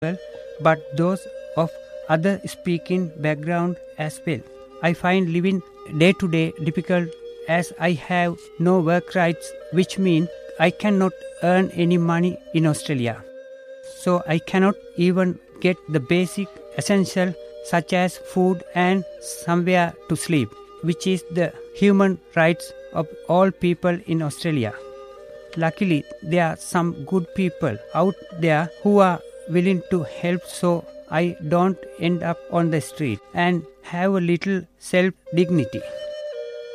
well, but those of other speaking background as well. I find living day to day difficult as I have no work rights, which mean I cannot earn any money in Australia. So I cannot even get the basic essential such as food and somewhere to sleep, which is the human rights of all people in Australia. Luckily, there are some good people out there who are willing to help so I don't end up on the street and have a little self-dignity.